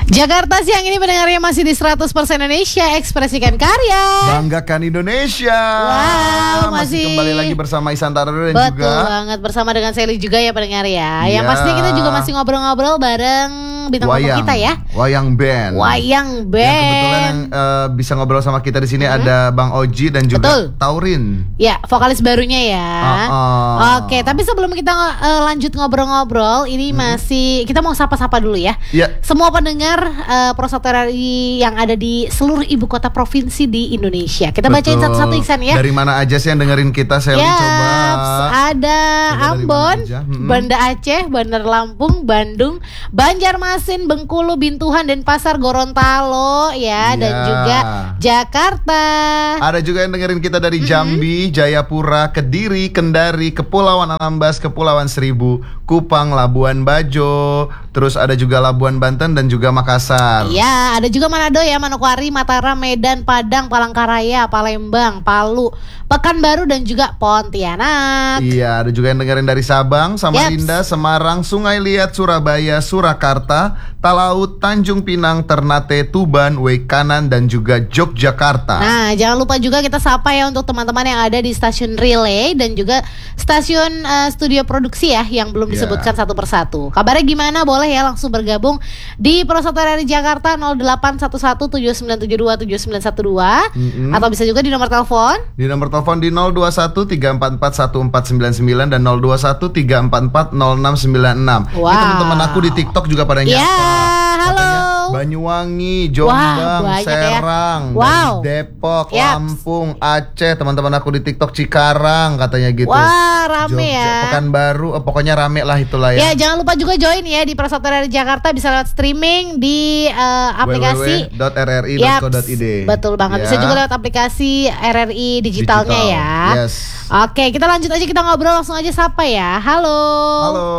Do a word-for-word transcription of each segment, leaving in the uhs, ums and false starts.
Jakarta siang ini pendengarnya masih di seratus persen Indonesia, ekspresikan karya, banggakan Indonesia. Wow, masih, masih kembali lagi bersama Ihsan Tarado dan betul juga banget bersama dengan Sally juga ya pendengar ya. Yang Ya. pasti kita juga masih ngobrol-ngobrol bareng bintang tamu Wayang, kita ya. Wayang Band. Wayang Band. Yang kebetulan yang uh, bisa ngobrol sama kita di sini Hmm. ada Bang Oji dan juga Betul. Taurin. Ya, vokalis barunya ya. Uh-uh. Oke, tapi sebelum kita uh, lanjut ngobrol-ngobrol, ini masih kita mau sapa-sapa dulu ya. Ya. Semua pendengar uh, Prosatera R I yang ada di seluruh ibu kota provinsi di Indonesia. Kita bacain Betul. satu-satu Iksan ya. Dari mana aja sih yang dengerin kita, Sally? Ya, Coba. ada Coba dari Ambon, mana aja? Mm-mm. Banda Aceh, Bandar Lampung, Bandung, Banjarmasin, Bengkulu, Bintuhan, dan Pasar Gorontalo ya, dan Ya. juga Jakarta. Ada juga yang dengerin kita dari Jambi, Jayapura, Kediri, Kendari, Kepulauan Anambas, Kepulauan Seribu, Kupang, Labuan Bajo. Terus ada juga Labuan Banten dan juga Makassar. Ya, ada juga Manado ya, Manokwari, Mataram, Medan, Padang, Palangkaraya, Palembang, Palu, Pekanbaru, dan juga Pontianak. Iya, ada juga yang dengerin dari Sabang, Samarinda, Semarang, Sungai Liat, Surabaya, Surakarta, Talaut, Tanjung Pinang, Ternate, Tuban, Wekanan, dan juga Yogyakarta. Nah, jangan lupa juga kita sapa ya untuk teman-teman yang ada di stasiun Relay dan juga stasiun uh, studio produksi ya yang belum Ya. disebutkan satu persatu. Kabarnya gimana? Boleh ya langsung bergabung di Prosatera R I Jakarta nol delapan satu satu tujuh sembilan tujuh dua tujuh sembilan satu dua Mm-mm. atau bisa juga di nomor telepon. Di nomor telepon di nol dua satu tiga empat empat satu empat sembilan sembilan dan nol dua satu tiga empat empat nol enam sembilan enam. Wow. Ini teman-teman aku di TikTok juga pada Ya, nyapa. halo. Katanya Banyuwangi, Jombang, Wah, banyak ya. Serang, Wow. dari Depok, Yaps. Lampung, Aceh. Teman-teman aku di TikTok Cikarang katanya gitu. Wah, rame Jogja, ya. Pekanbaru, eh, pokoknya rame lah itulah Ya, ya. jangan lupa juga join ya di Prosatera R I Jakarta, bisa lewat streaming di uh, aplikasi w w w dot r r i dot co dot i d. Yaps, betul banget. Bisa Ya. juga lewat aplikasi R R I digitalnya Digital. ya. Yes. Oke, kita lanjut aja, kita ngobrol langsung aja sapa ya. Halo. Halo.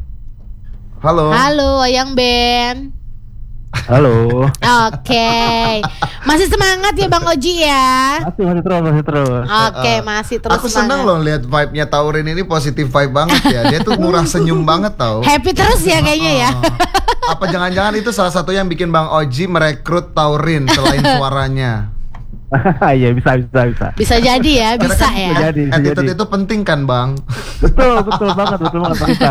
Halo. Halo, Wayang Band. Halo. Oke. Masih semangat ya Bang Oji ya? Masih masih terus masih terus. Oke, Uh-uh. masih terus Aku semangat. seneng loh lihat vibe-nya Taurin ini positif vibe banget ya. Dia tuh murah senyum banget tau. Happy terus ya kayaknya ya. Apa jangan-jangan itu salah satu yang bikin Bang Oji merekrut Taurin selain suaranya? Iya bisa bisa bisa. Bisa jadi ya, Karena bisa kan ya. Bisa jadi, bisa Attitude jadi. itu penting kan Bang? Betul betul banget betul banget Pak.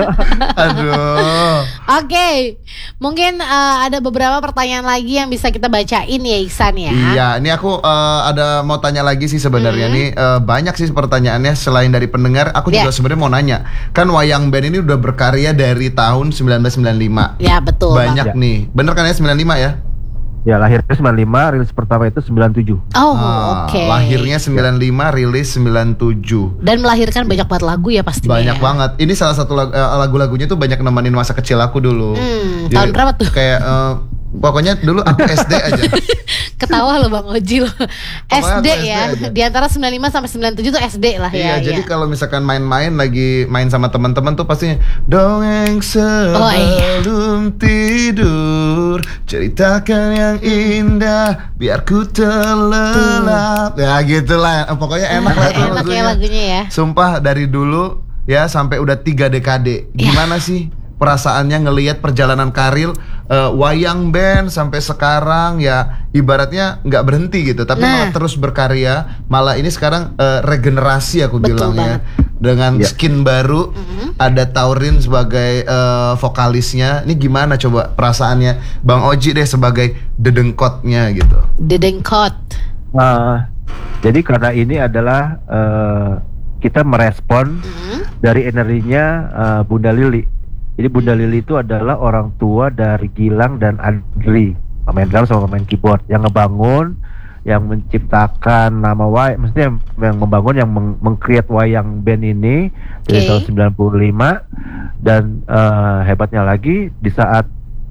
Aduh. Oke, mungkin uh, ada beberapa pertanyaan lagi yang bisa kita bacain ya Iksan ya. Iya, ini aku uh, ada mau tanya lagi sih sebenarnya nih uh, banyak sih pertanyaannya selain dari pendengar. Aku juga Ya. sebenarnya mau nanya. Kan Wayang Band ini udah berkarya dari tahun sembilan belas sembilan puluh lima. Ya betul. Banyak Bang. nih. Bener kan ya sembilan puluh lima ya? Ya lahirnya sembilan puluh lima, rilis pertama itu sembilan puluh tujuh. Oh, Ah, oke. Lahirnya sembilan puluh lima, rilis sembilan puluh tujuh. Dan melahirkan banyak banget lagu ya pastinya. Banyak ya. banget. Ini salah satu lagu, eh, lagu-lagunya tuh banyak nemenin masa kecil aku dulu. Hmm, Jadi, tahun berapa tuh? Kayak eh, pokoknya dulu aku S D aja. Ketawa lo Bang Oji lo. S D aku S D ya. aja. Di antara sembilan puluh lima sampai sembilan puluh tujuh tuh S D lah ya. Iya, jadi ya. kalau misalkan main-main lagi main sama teman-teman tuh pastinya dongeng Oh, iya. sebelum tidur, ceritakan yang indah biar ku terlelap. Ya gitulah, pokoknya enak lah tuh Enak ya lagunya. lagunya ya. Sumpah dari dulu ya sampai udah tiga dekade. Iya. Gimana sih perasaannya ngelihat perjalanan karir eh, Wayang Band sampai sekarang ya ibaratnya nggak berhenti gitu, tapi Nah. malah terus berkarya. Malah ini sekarang eh, regenerasi aku Betul bilangnya banget. dengan Ya. skin baru. Ada Taurin sebagai eh, vokalisnya. Ini gimana coba perasaannya Bang Oji deh sebagai dedengkotnya gitu. Dedengkot. Nah, jadi karena ini adalah eh, kita merespon Hmm. dari energinya eh, Bunda Lili. Jadi Bunda Lili itu adalah orang tua dari Gilang dan Adri, pemain drum sama pemain keyboard yang ngebangun, yang menciptakan nama Wayang, maksudnya yang, yang membangun, yang meng- meng-create Wayang Band ini dari Oke. tahun sembilan puluh lima. Dan eh, hebatnya lagi di saat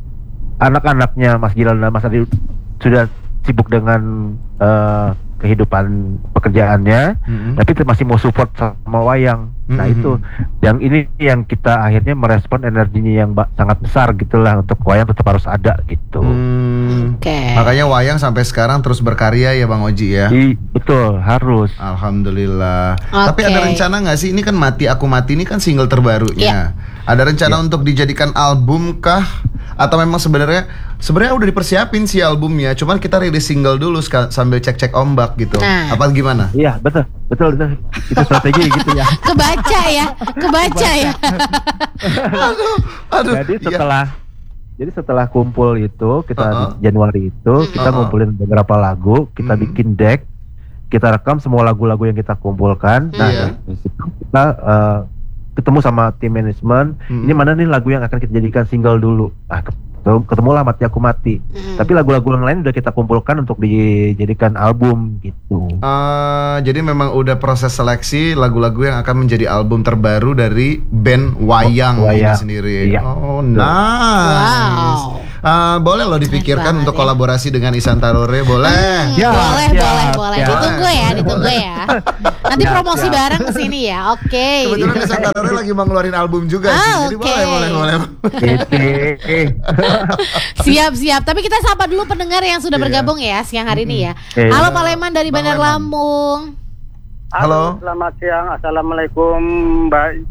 anak-anaknya Mas Gilang dan Mas Adri sudah sibuk dengan eh, kehidupan pekerjaannya, Mhm. tapi itu masih mau support sama Wayang. Nah Mhm. itu yang ini yang kita akhirnya merespon energinya yang ba- sangat besar gitulah, untuk Wayang tetap harus ada gitu. Hmm. Oke. Makanya Wayang sampai sekarang terus berkarya ya Bang Oji ya. I, betul harus. Alhamdulillah. Oke. Tapi ada rencana nggak sih? Ini kan Mati Aku Mati ini kan single terbarunya. Iya. Ada rencana Iya. untuk dijadikan album kah? Atau memang sebenarnya sebenarnya udah dipersiapin sih albumnya, cuman kita rilis single dulu ska- sambil cek-cek ombak gitu. Nah. Apa gimana? Iya betul, betul betul. Itu strategi gitu ya. Kebaca ya, kebaca ya. Aduh, aduh. Jadi iya. setelah jadi setelah kumpul itu kita Uh-uh. di Januari itu kita Uh-uh. ngumpulin beberapa lagu, kita Hmm. bikin deck, kita rekam semua lagu-lagu yang kita kumpulkan. Nah, Iya. dari situ kita uh, ketemu sama tim manajemen. Hmm. Ini mana nih lagu yang akan kita jadikan single dulu. Nah, ketemu, ketemulah Mati Aku Mati. Mm. Tapi lagu-lagu yang lain udah kita kumpulkan untuk dijadikan album gitu. Eh, jadi memang udah proses seleksi lagu-lagu yang akan menjadi album terbaru dari band Wayang, Oh, ini Wayang. sendiri. Iya. Oh, nice. Wow. Eh, boleh loh dipikirkan Nice untuk banget ya. kolaborasi dengan Isan Tarore, boleh. Hmm, Ya, boleh, siap, boleh, boleh. siap. Ditunggu ya, ditunggu ya. Nanti Siap, promosi siap. bareng kesini ya. Oke. Kebetulan Isan Tarore lagi mau ngeluarin album juga Ah, sih. Jadi oke. boleh, boleh, boleh. Gitu. Siap, siap. Tapi kita sapa dulu pendengar yang sudah Iya. bergabung ya siang hari ini ya. Oke. Halo Pak Leman dari Bang Bandar Leman. Lampung. Halo. Selamat siang. Assalamualaikum, Mbak.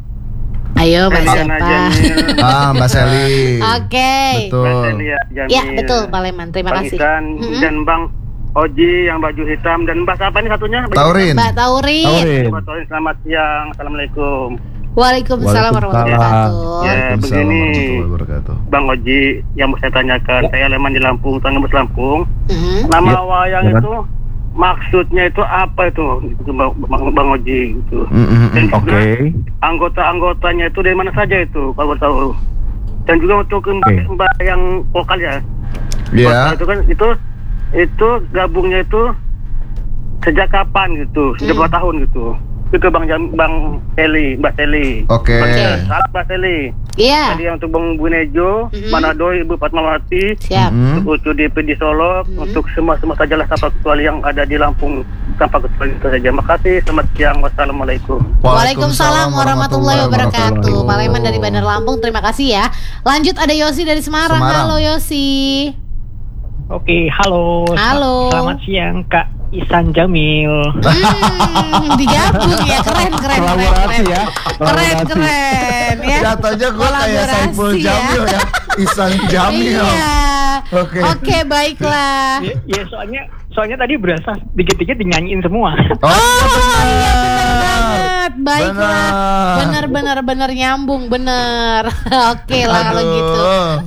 Ayo Mas Eliana siapa? Jamil. Ah, Mbak Sally. Oke. Betul. Mbak Celia Jamil. Ya, betul Pak Leman. Terima Bang kasih. Isan Mm-mm. dan Bang Oji yang baju hitam dan Mbak siapa ini satunya? Taurin. Mbak Taurin. Taurin. Mbak Taurin, selamat siang. Assalamualaikum. Waalaikumsalam warahmatullahi wabarakatuh. Ya, Waalaikumsalam begini. warahmatullahi wabarakatuh. Bang Oji yang mau saya tanyakan, saya Leman di Lampung, Tuan Gembus Lampung. Mhm. Nama Ya, wayang silakan. itu maksudnya itu apa itu? Itu Bang, Bang, Bang Oji itu. Mm, mm, Dan mm. juga Oke. anggota-anggotanya itu dari mana saja itu kalau boleh tahu. Dan juga untuk mbak, Oke. mbak yang vokal ya. Iya. Vokal itu kan itu itu gabungnya itu sejak kapan gitu? Sudah Hmm. berapa tahun gitu? Itu Bang Jam, Bang Seli, Mbak Seli. Oke. Salam Mbak Seli. Iya. Tadi yang untuk Bang Bunejo, Mm-mm. Manado, Ibu Fatmawati, Siap. Mm. untuk U D P di Solo, Mm-mm. untuk semua-semua sajalah tanpa kecuali yang ada di Lampung tanpa kecuali itu saja. Makasih, selamat siang, wassalamualaikum. Waalaikumsalam warahmatullahi wabarakatuh. Pak Leman dari Bandar Lampung. Lampung, terima kasih ya. Lanjut ada Yosi dari Semarang. Semarang. Halo Yosi. Oke, halo. Halo. Selamat siang Kak Isan Jamil. Hmm, digabung ya, keren keren keren Kolaborasi keren. ya. Keren Kolaborasi. keren ya. Jatuhnya gue kayak Kolaborasi Saiful ya. Jamil ya. Isan Jamil. Iya. Oke. Oke, baiklah. Ya, ya soalnya soalnya tadi berasa dikit-dikit dinyanyiin semua. Oh, Oh iya benar banget. Baiklah. Benar. Benar benar benar nyambung benar. Oke lah kalau Aduh. gitu.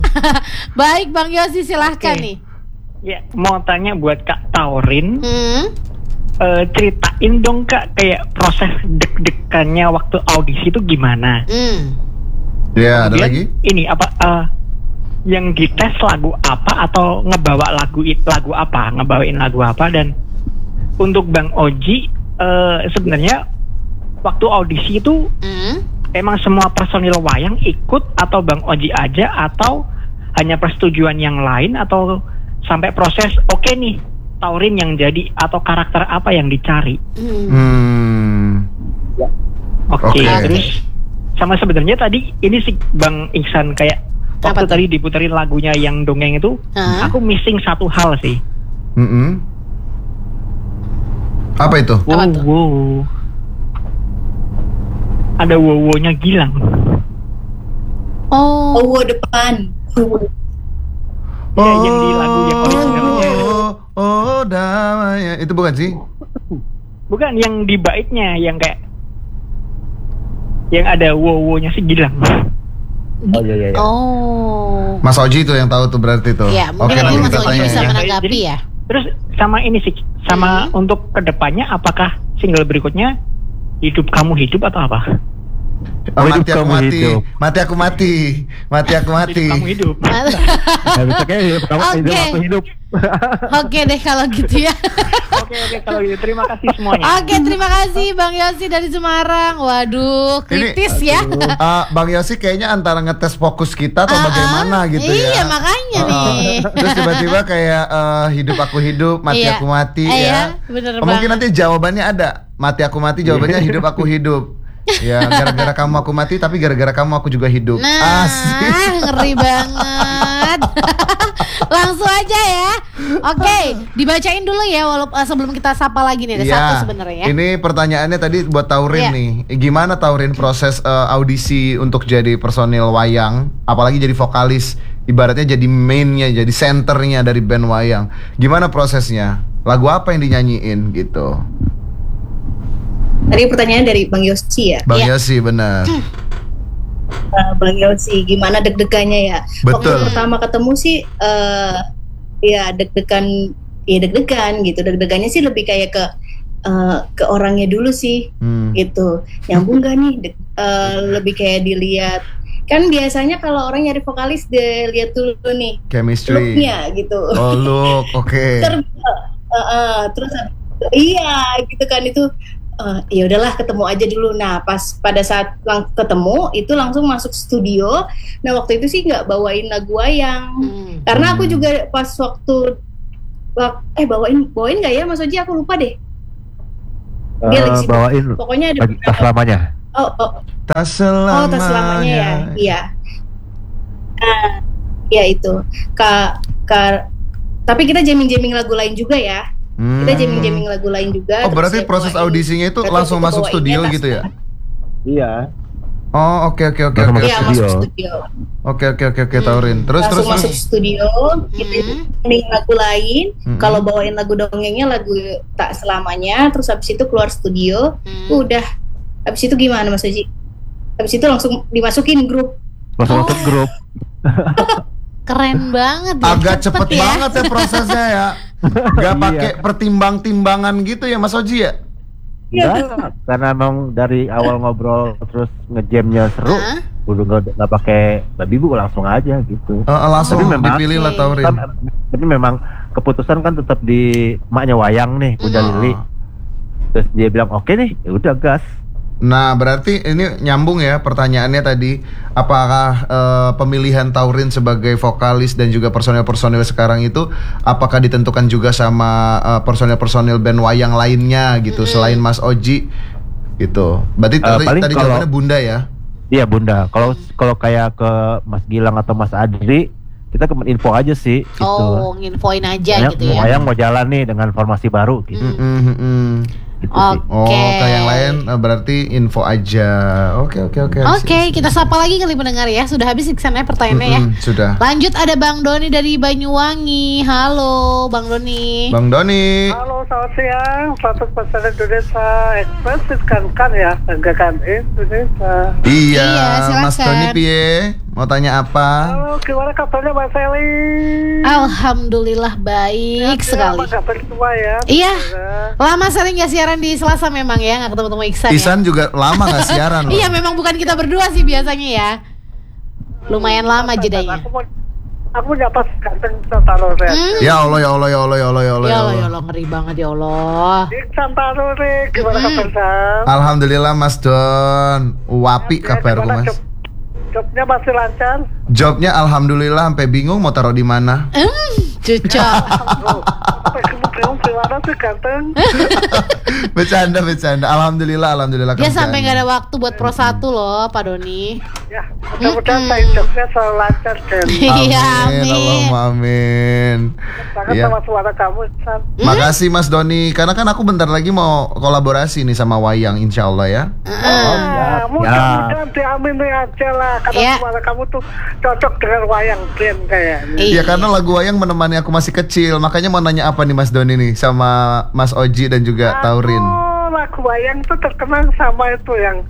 Baik Bang Yosi silahkan Oke. nih. Ya, mau tanya buat Kak Taurin, Hmm. eh, ceritain dong Kak kayak proses deg-degannya waktu audisi itu gimana? Hmm. Ya, ada Kemudian lagi? Ini apa eh, yang dites lagu apa atau ngebawa lagu it- lagu apa, ngebawain lagu apa, dan untuk Bang Oji eh, sebenarnya waktu audisi itu Hmm. emang semua personil wayang ikut atau Bang Oji aja atau hanya persetujuan yang lain atau sampai proses oke nih Taurin yang jadi atau karakter apa yang dicari? Hmm. Hmm. Oke, Oke. terus sama sebenarnya tadi ini sih Bang Ihsan kayak Apa waktu tuh? tadi diputerin lagunya yang dongeng itu, Hah? aku missing satu hal sih. Mm-mm. Apa itu? Apa Wow, tuh? wow. Ada wow-nya Gilang. Oh. Oh, depan. Ya, yang di lagu yang originalnya. Oh, oh, damai. Itu bukan sih? Bukan yang di baitnya yang kayak yang ada wow-nya si Gilang. Oh iya iya. iya. Oh. Mas Oji itu yang tahu tuh berarti tuh. Ya, Oke, mungkin nanti nanti Mas kita Oji tanya bisa ya. menanggapi Jadi- ya. Terus sama ini sih, sama Hmm. untuk kedepannya apakah single berikutnya Hidup Kamu Hidup atau apa? Oh, Hidup mati aku kamu mati. hidup. Mati aku mati. Mati aku mati. Hidup Kamu Hidup. Ya, bisa kayak hidup pertama Oke. hidup waktu hidup. Oke deh kalau gitu ya. Oke oke kalau gitu terima kasih semuanya. Oke, terima kasih Bang Yosi dari Semarang. Waduh, kritis ya. Ah, Bang Yosi kayaknya antara ngetes fokus kita atau Ah, bagaimana ah. gitu ya. Iya, makanya Ah, nih. Terus tiba-tiba kayak eh, hidup aku hidup, mati Iya. aku mati Iya, ya. bener Mungkin banget. nanti jawabannya ada. Mati aku mati jawabannya hidup aku hidup. Ya, gara-gara kamu aku mati tapi gara-gara kamu aku juga hidup. Nah, Asik. ngeri banget. Langsung aja ya. Oke, dibacain dulu ya walaupun eh, sebelum kita sapa lagi nih ada Iya. satu sebenarnya. Ini pertanyaannya tadi buat Taurin Iya. nih. Gimana Taurin proses eh, audisi untuk jadi personil wayang, apalagi jadi vokalis ibaratnya jadi mainnya, jadi centernya dari band wayang. Gimana prosesnya? Lagu apa yang dinyanyiin gitu? Tadi pertanyaannya dari Bang Yosi ya. Bang Iya. Yosi benar. Uh, Bang Yosi, gimana deg-degannya ya? Betul. Waktu pertama ketemu sih, uh, ya deg-degan, ya deg-degan gitu. Deg-degannya sih lebih kayak ke uh, ke orangnya dulu sih, Hmm. gitu. Nyambung gak nih? Deg- uh, lebih kayak dilihat. Kan biasanya kalau orang nyari vokalis dilihat dulu nih Chemistry. look-nya gitu. Oh look, oke. Ter- uh, uh, terus iya gitu kan itu. Uh, ya udahlah ketemu aja dulu. Nah pas pada saat lang- ketemu itu langsung masuk studio. Nah waktu itu sih nggak bawain lagu wayang, Hmm. karena aku Hmm. juga pas waktu wak- eh bawain bawain nggak ya Mas Oji, aku lupa deh. Dia Eh, lagi sibuk. bawain Pokoknya ada bagi- tak selamanya. oh oh Tak oh selamanya. tas selamanya ya, iya. Nah, ya itu ka, ka tapi kita jamming-jamming lagu lain juga ya. Hmm. Kita jamming-jamming lagu lain juga. Oh terus berarti ya proses bawain- audisinya itu berarti langsung kita masuk bawainnya studio tas gitu ya? Iya. Oh oke oke oke Langsung oke Iya Studio. masuk studio. oke oke oke oke Taurin. Terus terus Langsung masuk terus. studio, kita Hmm. jamming lagu lain. Mm-mm. Kalau bawain lagu dongengnya lagu tak selamanya, terus habis itu keluar studio, Hmm. udah. Habis itu gimana Mas Oji? Habis itu langsung dimasukin grup. Langsung masuk Oh. grup. Keren banget ya. Agak cepet ya. banget ya prosesnya ya. Gak Iya. pakai pertimbang-timbangan gitu ya Mas Oji ya? Enggak, karena emang dari awal ngobrol terus ngejamnya seru, Hah? udah nggak nggak pakai babi bu, langsung aja gitu. Eh, langsung Tapi memang- dipilih lah Taurin. Kan, tapi memang keputusan kan tetap di maknya wayang nih, Bunda Hmm. Lili. Terus dia bilang oke nih, ya udah gas. Nah berarti ini nyambung ya pertanyaannya tadi. Apakah eh, pemilihan Taurin sebagai vokalis dan juga personil-personil sekarang itu apakah ditentukan juga sama eh, personil-personil band wayang lainnya gitu selain Mas Oji gitu. Berarti Eh, tadi, paling tadi kalau- jawabannya Bunda ya. Iya Bunda. Kalau kalau kayak ke Mas Gilang atau Mas Adri, kita ke info aja sih. Gitu. Oh, nginfoin aja Wayang, gitu ya. wayang mau jalan nih dengan formasi baru gitu. Mm, mm, mm, mm. gitu Oh. sih. Oh, Oke. ke yang lain eh, berarti info aja. Oke oke oke. Oke, kita sapa lagi kali pendengar ya. Sudah habis Iksannya pertanyaannya ya. Mm-mm, sudah. Lanjut ada Bang Doni dari Banyuwangi. Halo Bang Doni. Bang Doni. Halo, selamat siang. seratus persen Indonesia Express kan ya, banggakan Indonesia. Iya, Iya, silakan. Mas Doni piye? Mau tanya apa? Halo, gimana kabarnya Mbak Sally? Alhamdulillah baik sekali. Apa kabar semua ya? Iya. Ya. Lama sering gak siaran di Selasa memang ya, gak ketemu-temu Iksan ya. Isan juga lama gak siaran loh. Iya memang bukan kita berdua sih biasanya ya. Lumayan lama jedanya. Aku mau aku nyapa ganteng Santaro Re. Hmm. Ya Allah ya Allah ya Allah ya Allah ya Allah. Ya ya Allah, ya Allah. Allah, ngeri banget ya Allah. Santaro Re, gimana Mm-mm. kabar Sam? Alhamdulillah Mas Don. Wapi Ya, kabarku gimana Mas. job- Jobnya masih lancar? Jobnya alhamdulillah sampai bingung mau taruh di mana. Hmm, cocok. Oh, sampai kamu bingung gimana sih ganteng? Bercanda bercanda. Alhamdulillah alhamdulillah. Dia kerjaan. sampai gak ada waktu buat pro satu loh Pak Doni. Ya, mudah-mudahan Mm-mm. saya jobnya selalu lancar dan Iya, Amin. amin. Allahumma amin. sangat Iya. sama suara kamu, San. Makasih Mas Doni. Karena kan aku bentar lagi mau kolaborasi nih sama Wayang Insya Allah ya. Heeh. Ah, mudah-mudahan diamini aja lah, karena Iya. suara kamu tuh cocok dengan wayang band kayaknya. Iya. Iya karena lagu Wayang menemani aku masih kecil. Makanya mau nanya apa nih Mas Doni nih sama Mas Oji dan juga Taurin. Oh, lagu wayang tuh terkenal sama itu yang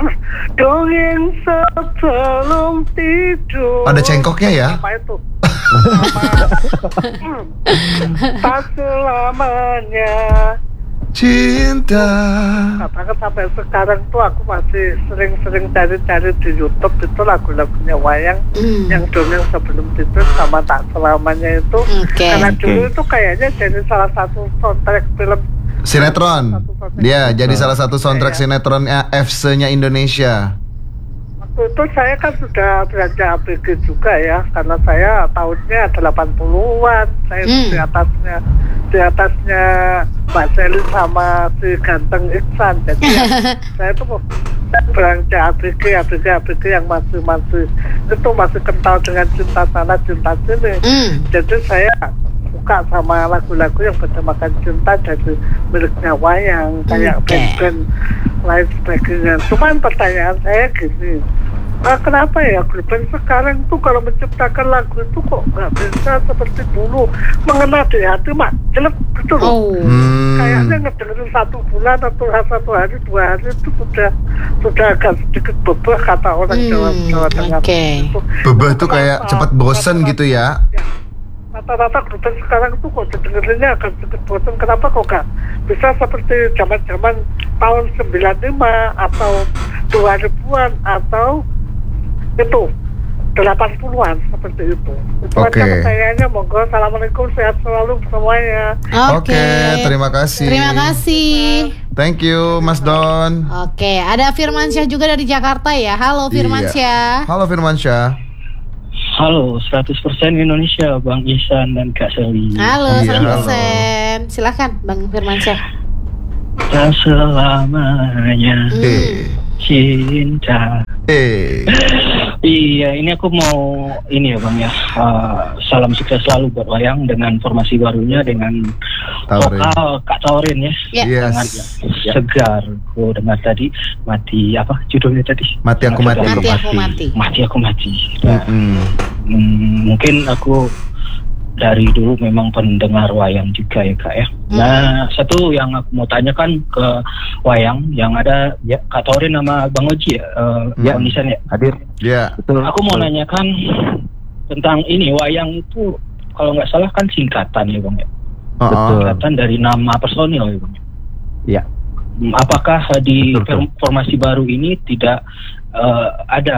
dongeng sebelum tidur. Ada cengkoknya ya? Apa itu? Tak selamanya. Cinta. Katakan sampai sekarang tuh aku masih sering-sering cari-cari di YouTube itu lagu-lagunya wayang Hmm. yang dongeng sebelum tidur sama tak selamanya itu. Oke. Karena dulu Oke. itu kayaknya jadi salah satu soundtrack film. Sinetron. Dia jadi Sinetron. salah satu soundtrack Iya. sinetronnya F C-nya Indonesia. Waktu itu saya kan sudah belanja A B G juga ya, karena saya tahunnya delapan puluhan. Saya Hmm. di atasnya di atasnya Mbak Sally sama si ganteng Iksan. Jadi ya, saya tuh mau belanja A B G, A B G, A B G yang masih masih itu masih kental dengan cinta sana cinta sini. Hmm. Jadi saya suka sama lagu-lagu yang bertemakan cinta dari miliknya wayang kayak Oke. band-band lain sebagainya. Cuman pertanyaan saya gini, Nah, kenapa ya grup band sekarang tuh kalau menciptakan lagu itu kok nggak bisa seperti dulu mengena di hati mak jelek gitu loh. Oh. Hmm. Kayaknya ngedengerin satu bulan atau satu hari dua hari itu sudah sudah agak sedikit bebah kata orang Hmm, Jawa Jawa Tengah. oke. Itu. Bebah tuh Kenapa? kayak cepet bosen Rata-rata- gitu ya. ya. Rata-rata grup band sekarang tuh kok dengerinnya agak sedikit bosan. Kenapa kok nggak bisa seperti zaman-zaman tahun sembilan puluh lima atau dua ribuan atau itu delapan puluhan seperti itu. Itu Oke. aja pertanyaannya. Monggo. Assalamualaikum, sehat selalu semuanya. Oke. terima kasih. Terima kasih. Thank you, Mas Don. Oke, ada Firmansyah juga dari Jakarta ya. Halo Firmansyah. Iya. Halo Firmansyah. Halo, seratus persen Indonesia, Bang Ihsan dan Kak Seli. Halo, Iya, seratus halo. persen. Silakan Bang Firmansyah. Tak selamanya Hmm. Eh, cinta. eh. Iya, ini aku mau ini ya Bang ya. uh, salam sukses selalu buat Wayang dengan formasi barunya dengan Taurin. vokal Kak Taurin ya. Ya. Sangat Yes. segar. Aku dengar tadi mati apa judulnya tadi? Mati aku mati. Mati aku mati. Mati aku mati. Nah, Mm-mm. hmm, mungkin aku dari dulu memang pendengar wayang juga ya Kak ya. Hmm. Nah, satu yang aku mau tanyakan ke wayang yang ada ya, Kak Taurin sama Bang Oji ya, uh, Ya. Bang Nisan ya. Hadir. Ya. Betul. Aku mau nanyakan tentang ini wayang itu kalau nggak salah kan singkatan ya Bang ya. Oh, Betul. oh. Singkatan dari nama personil ya Bang. Ya. Hmm, Apakah uh, di Betul, betul. formasi baru ini tidak uh, ada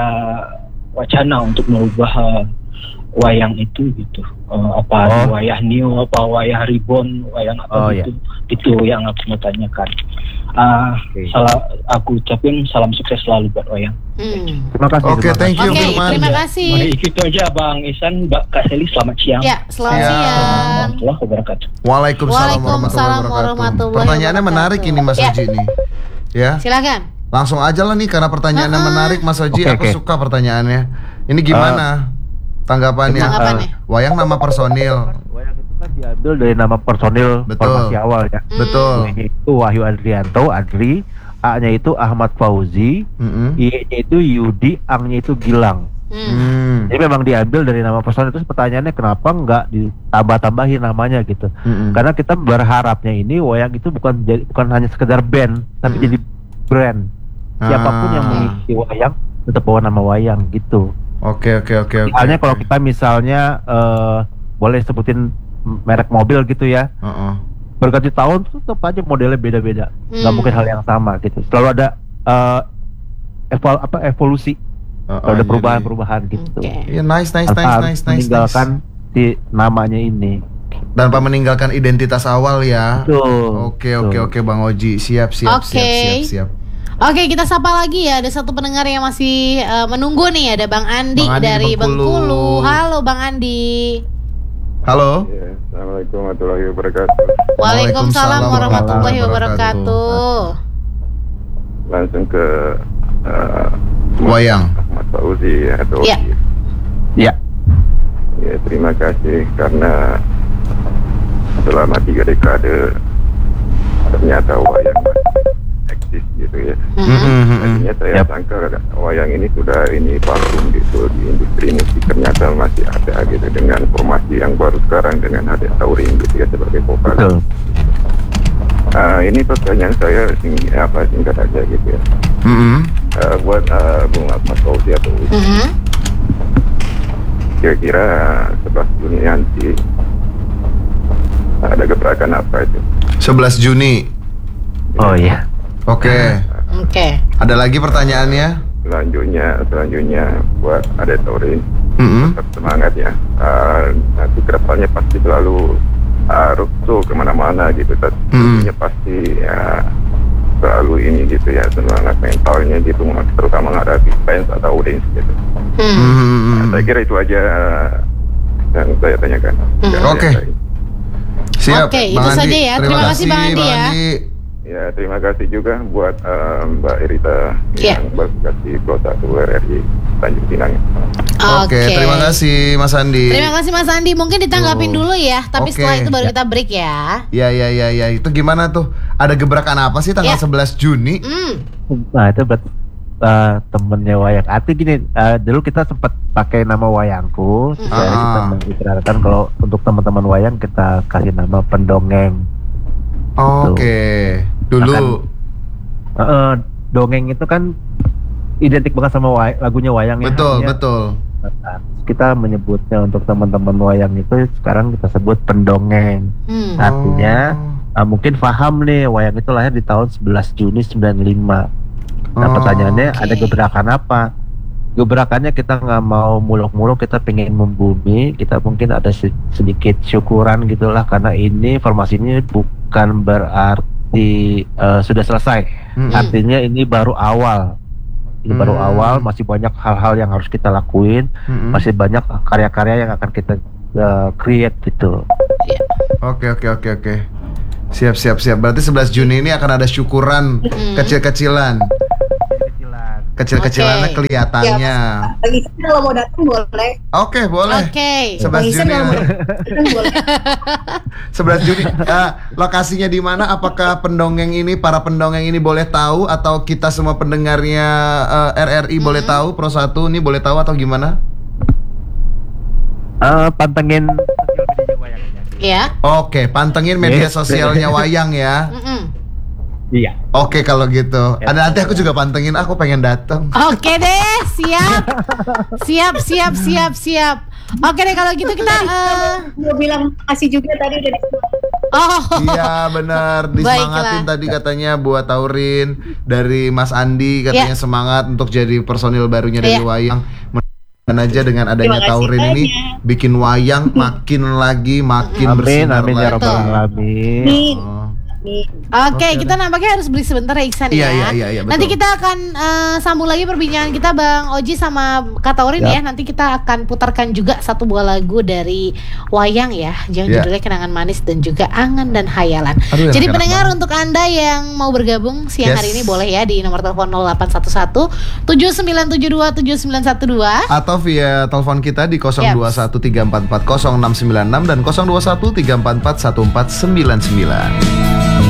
wacana untuk merubah uh, wayang itu gitu? Uh, apa Oh. wayah new, apa wayah reborn, wayang Oh, apa gitu? Itu yang aku mau tanyakan. Uh, Oke. salah aku ucapin salam sukses selalu buat wayang. Hmm. Terima kasih. Oke, terima thank kasih. you, Oke, Firman. terima kasih. Baik, itu aja Bang Ihsan, Mbak Kak Seli, selamat siang. Ya, selamat Siang. siang. Warahmatullahi wabarakatuh. Waalaikumsalam Waalaikumsalam warahmatullahi warahmatullahi wabarakatuh. Pertanyaannya wabarakatuh. menarik ini Mas Ya. Oji nih. Ya. Silakan. Langsung aja lah nih karena pertanyaannya Uh-uh. menarik Mas Oji. Oke, Aku oke. suka pertanyaannya. Ini gimana tanggapannya? Tanggapannya. Wayang nama personil. Wayang itu kan diambil dari nama personil Betul. formasi awal ya. Hmm. Betul. Namanya itu Wahyu Adrianto, Adri, A-nya itu Ahmad Fauzi, Mm-mm. I-nya itu Yudi, Ang-nya itu Gilang. Hmm. Hmm. Jadi memang diambil dari nama personil. Terus pertanyaannya kenapa nggak ditambah-tambahin namanya gitu? Mm-mm. Karena kita berharapnya ini wayang itu bukan jadi, bukan hanya sekedar band, tapi Mm-mm. jadi brand. Siapapun yang Ah. mengikuti wayang tetap bawa nama wayang gitu. Oke oke oke oke. Misalnya kalau oke. kita misalnya eh, boleh sebutin merek mobil gitu ya, Uh-uh. berganti tahun tuh tetap aja modelnya beda-beda, nggak Hmm. mungkin hal yang sama gitu. Selalu ada eh, evol apa evolusi, Uh-uh, selalu ada jadi- perubahan-perubahan gitu. Oke. Iya nice nice Tanpa nice harus nice nice. meninggalkan si namanya ini. Tanpa meninggalkan identitas awal ya. Betul. Oke oke Betul. oke Bang Oji. Siap siap Oke. siap siap siap. Oke, kita sapa lagi ya. Ada satu pendengar yang masih eh, menunggu nih. Ada Bang Andi, Bang Andi di dari Bengkulu. Bengkulu. Halo Bang Andi. Halo. Ya, Assalamualaikum warahmatullahi wabarakatuh. Waalaikumsalam Waalaikumsalam warahmatullahi warahmatullahi wabarakatuh. Langsung ke uh, Wayang. Ahmad Fauzi atau Ya. Ya. ya, terima kasih karena selama tiga dekade ternyata wayang masih eksis gitu ya. Hmm. Mm-mm. Tadinya saya Yap. sangka wayang ini sudah ini vakum gitu di industri musik, ternyata masih ada gitu dengan formasi yang baru sekarang dengan ada Taurin gitu ya sebagai vokal. Betul. Ah, ini pertanyaan saya sing, apa singkat aja gitu ya. Mm-mm. Ah, buat ah, Bung Ahmad Fauzi atau Mhm. kira-kira sebelas Juni nanti ada gebrakan apa itu? sebelas Juni. Oh iya. Oke. Oke. Ada lagi pertanyaannya? Selanjutnya, selanjutnya buat ada Taurin Mm-mm. tetap semangat ya. Ah, nanti kedepannya pasti selalu uh, rukso kemana-mana gitu. Hmm. Tentunya pasti ya selalu ini gitu ya, semangat mentalnya gitu, terutama menghadapi fans atau audiens gitu. Hmm. Nah, Mm-mm. saya kira itu aja yang saya tanyakan. Hmm. Dan Oke. saya- Siap. Oke, Bang itu Andi. saja ya. Terima kasih, Bang Andi, ya. Ya, terima kasih juga buat uh, Mbak Irita Ya. yang baru kasih plot satu R R I Tanjung Pinang. Oke, terima kasih Mas Andi. Terima kasih Mas Andi. Mungkin ditanggapin Tuh. dulu ya. Tapi Oke. setelah itu baru Ya. kita break ya. Ya ya ya ya, itu gimana tuh? Ada gebrakan apa sih tanggal Ya. sebelas Juni? Hmm. Nah itu berarti uh, temennya wayang. Arti gini, uh, dulu kita sempat pakai nama wayangku, Mm. jadi kita Ah. mengikrarkan kalau untuk teman-teman wayang kita kasih nama pendongeng. Oke. Dulu. Uh, uh, dongeng itu kan identik banget sama way- lagunya wayang ya. Betul, artinya, betul. uh, kita menyebutnya untuk teman-teman wayang itu sekarang kita sebut pendongeng. Hmm. Artinya uh, mungkin paham nih, wayang itu lahir di tahun sebelas Juni sembilan puluh lima. Nah, Oh, pertanyaannya oke. ada gebrakan apa? Gebrakannya kita nggak mau muluk-muluk, kita pengen membumi, kita mungkin ada se- sedikit syukuran gitulah, karena ini formasi ini bukan berarti uh, sudah selesai. Mm-mm. Artinya ini baru awal. Ini baru Hmm. awal, masih banyak hal-hal yang harus kita lakuin, Mm-mm. masih banyak karya-karya yang akan kita uh, create gitu. Oke, oke, oke, oke. Siap, siap, siap. Berarti sebelas Juni ini akan ada syukuran Mm. kecil-kecilan. Kecil-kecilannya Oke. kelihatannya. Bang Ihsan kalau mau datang boleh. Oke, boleh. Oke. sebelas Bang Ihsan Juni. kalau mau datang boleh. sebelas Juni. Ah, lokasinya di mana? Apakah pendongeng ini, para pendongeng ini boleh tahu, atau kita semua pendengarnya eh, R R I boleh tahu? Pro satu ini boleh tahu atau gimana? Uh, pantengin sosial media wayang aja. Ya. Oke, pantengin media Yes. sosialnya wayang ya. Mm-mm. Iya. Oke kalau gitu. Ya. Ada nanti aku juga pantengin. Aku pengen datang. Oke deh, siap. Siap, siap, siap, siap. Oke deh kalau gitu kita eh, Mau bilang makasih juga tadi udah di- oh. Iya benar, disemangatin Baiklah. tadi katanya buat Taurin dari Mas Andi katanya Ya. semangat untuk jadi personil barunya dari Ya. wayang. Dan aja dengan adanya Terima kasih Taurin ini banyak. bikin wayang makin lagi makin Amin, bersinar amin ya lagi. rabbal alamin. Amin. Oh. Amin. Oke, kita nampaknya harus beli sebentar ya Iksan Iya, ya. iya, iya, iya, Nanti betul. kita akan eh, sambung lagi perbincangan kita Bang Oji sama Kak Taurin Ya. ya. Nanti kita akan putarkan juga satu buah lagu dari wayang ya, yang Ya. judulnya Kenangan Manis dan juga Angan dan Hayalan. Aduh, Jadi enak-enak pendengar banget. untuk Anda yang mau bergabung siang Yes. hari ini boleh ya di nomor telepon nol delapan satu satu tujuh sembilan tujuh dua tujuh sembilan satu dua. Atau via telepon kita di nol dua satu tiga empat empat nol enam sembilan enam dan nol dua satu tiga empat empat satu empat sembilan sembilan.